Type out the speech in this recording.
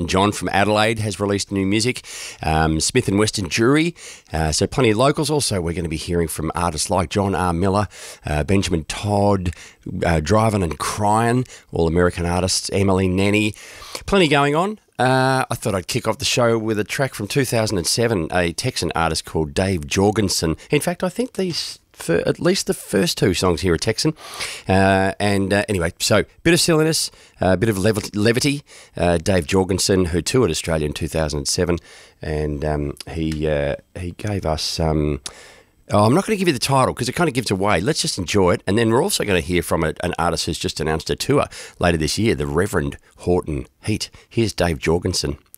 John from Adelaide has released new music. Smith and Western Jury. So plenty of locals. Also, we're going to be hearing from artists like John R. Miller, Benjamin Todd, Drivin' and Cryin', all American artists, Emily Nenny. Plenty going on. I thought I'd kick off the show with a track from 2007, a Texan artist called Dave Jorgensen. In fact, I think for at least the first two songs here are Texan. Anyway, so bit of silliness, a bit of levity. Dave Jorgensen, who toured Australia in 2007, and he gave us... I'm not going to give you the title because it kind of gives away. Let's just enjoy it. And then we're also going to hear from an artist who's just announced a tour later this year, the Reverend Horton Heat. Here's Dave Jorgensen.